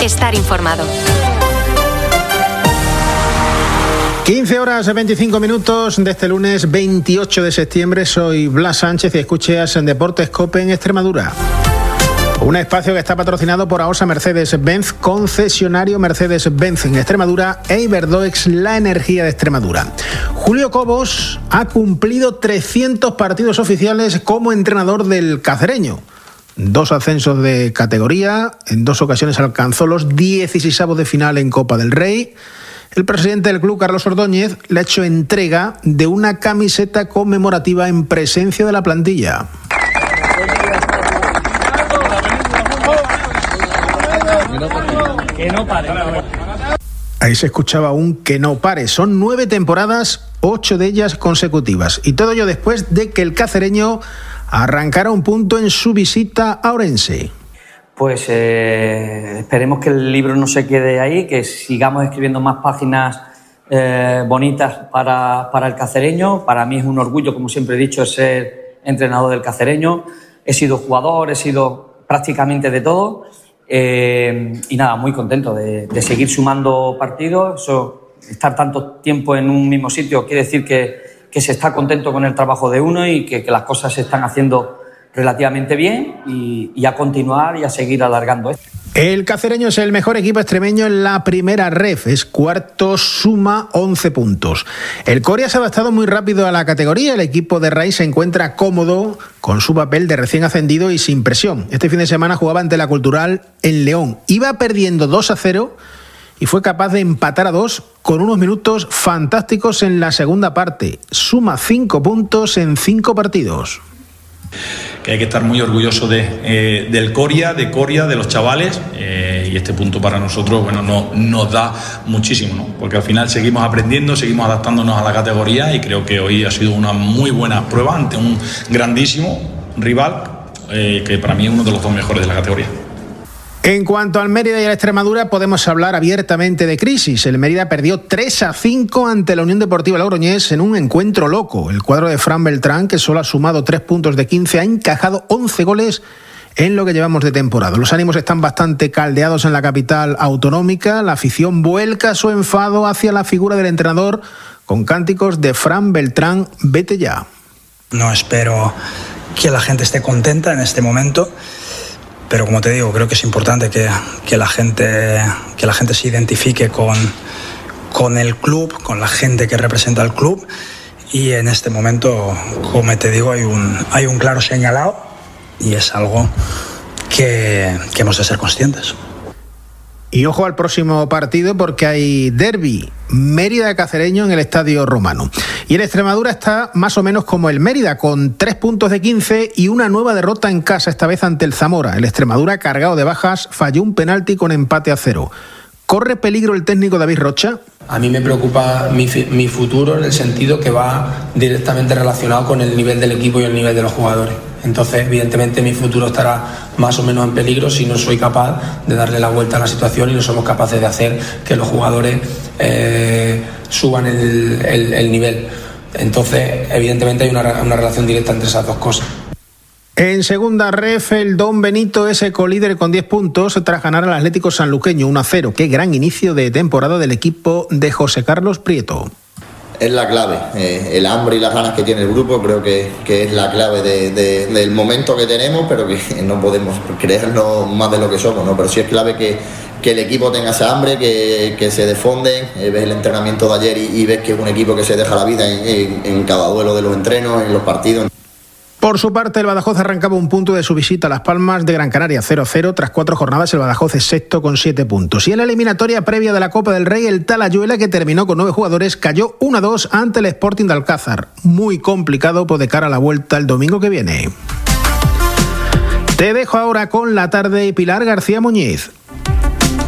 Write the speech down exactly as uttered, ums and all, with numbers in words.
estar informado. quince horas veinticinco minutos de este lunes veintiocho de septiembre. Soy Blas Sánchez y escuchas en Deportes COPE en Extremadura. Un espacio que está patrocinado por AOSA Mercedes-Benz, concesionario Mercedes-Benz en Extremadura, e Iberdoex, la energía de Extremadura. Julio Cobos ha cumplido trescientos partidos oficiales como entrenador del Cacereño. Dos ascensos de categoría, en dos ocasiones alcanzó los dieciseisavos de final en Copa del Rey. El presidente del club, Carlos Ordóñez, le ha hecho entrega de una camiseta conmemorativa en presencia de la plantilla. Que no pare. Ahí se escuchaba un que no pare. Son nueve temporadas, ocho de ellas consecutivas. Y todo ello después de que el cacereño arrancara un punto en su visita a Orense. Pues eh, esperemos que el libro no se quede ahí, que sigamos escribiendo más páginas eh, bonitas para, para el cacereño. Para mí es un orgullo, como siempre he dicho, ser entrenador del cacereño. He sido jugador, he sido prácticamente de todo. Eh, y nada, muy contento de, de seguir sumando partidos. Eso, estar tanto tiempo en un mismo sitio quiere decir que, que se está contento con el trabajo de uno y que, que las cosas se están haciendo relativamente bien, y, y a continuar y a seguir alargando esto. El cacereño es el mejor equipo extremeño en la primera ref, es cuarto, suma once puntos. El Coria se ha adaptado muy rápido a la categoría, el equipo de Ray se encuentra cómodo con su papel de recién ascendido y sin presión. Este fin de semana jugaba ante la Cultural en León, iba perdiendo dos a cero y fue capaz de empatar a dos con unos minutos fantásticos en la segunda parte. Suma cinco puntos en cinco partidos. Que hay que estar muy orgulloso de, eh, del Coria, de Coria, de los chavales, eh, y este punto para nosotros, bueno, no, nos da muchísimo, ¿no? Porque al final seguimos aprendiendo, seguimos adaptándonos a la categoría, y creo que hoy ha sido una muy buena prueba ante un grandísimo rival, eh, que para mí es uno de los dos mejores de la categoría. En cuanto al Mérida y a la Extremadura, podemos hablar abiertamente de crisis. El Mérida perdió tres a cinco ante la Unión Deportiva Logroñés en un encuentro loco. El cuadro de Fran Beltrán, que solo ha sumado tres puntos de quince, ha encajado once goles en lo que llevamos de temporada. Los ánimos están bastante caldeados en la capital autonómica. La afición vuelca su enfado hacia la figura del entrenador con cánticos de Fran Beltrán, vete ya. No espero que la gente esté contenta en este momento, pero como te digo, creo que es importante que, que, la, gente, que la gente se identifique con, con el club, con la gente que representa al club, y en este momento, como te digo, hay un, hay un claro señalado, y es algo que, que hemos de ser conscientes. Y ojo al próximo partido, porque hay derbi Mérida Cacereño en el Estadio Romano. Y el Extremadura está más o menos como el Mérida, con tres puntos de quince y una nueva derrota en casa, esta vez ante el Zamora. El Extremadura, cargado de bajas, falló un penalti con empate a cero. ¿Corre peligro el técnico David Rocha? A mí me preocupa mi, mi futuro, en el sentido que va directamente relacionado con el nivel del equipo y el nivel de los jugadores. Entonces, evidentemente, mi futuro estará más o menos en peligro si no soy capaz de darle la vuelta a la situación y no somos capaces de hacer que los jugadores eh, suban el, el, el nivel. Entonces, evidentemente, hay una, una relación directa entre esas dos cosas. En segunda ref, el Don Benito es colíder con diez puntos tras ganar al Atlético Sanluqueño uno a cero. Qué gran inicio de temporada del equipo de José Carlos Prieto. Es la clave, eh, el hambre y las ganas que tiene el grupo, creo que, que es la clave de, de, del momento que tenemos, pero que no podemos creernos más de lo que somos, ¿no? Pero sí es clave que, que el equipo tenga esa hambre, que, que se defonden, eh, ves el entrenamiento de ayer y, y ves que es un equipo que se deja la vida en, en, en cada duelo de los entrenos, en los partidos. Por su parte, el Badajoz arrancaba un punto de su visita a Las Palmas de Gran Canaria, cero a cero. Tras cuatro jornadas, el Badajoz es sexto con siete puntos. Y en la eliminatoria previa de la Copa del Rey, el Talayuela, que terminó con nueve jugadores, cayó uno a dos ante el Sporting de Alcázar. Muy complicado por de cara a la vuelta el domingo que viene. Te dejo ahora con la tarde y Pilar García Muñiz.